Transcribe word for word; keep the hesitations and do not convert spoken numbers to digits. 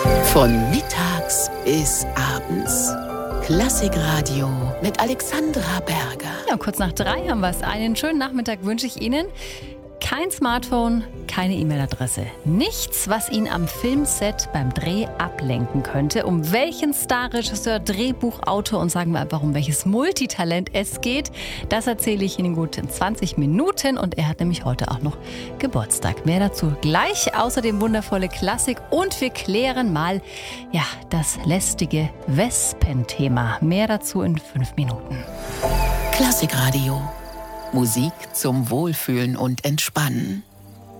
Von mittags bis abends. Klassikradio mit Alexandra Berger. Ja, kurz nach drei haben wir es. Einen schönen Nachmittag wünsche ich Ihnen. Kein Smartphone, keine E-Mail-Adresse. Nichts, was ihn am Filmset beim Dreh ablenken könnte. Um welchen Starregisseur, Drehbuchautor und sagen wir einfach, um welches Multitalent es geht, das erzähle ich Ihnen gut in zwanzig Minuten. Und er hat nämlich heute auch noch Geburtstag. Mehr dazu gleich. Außerdem wundervolle Klassik. Und wir klären mal, ja, das lästige Wespen-Thema. Mehr dazu in fünf Minuten. Klassikradio. Musik zum Wohlfühlen und Entspannen.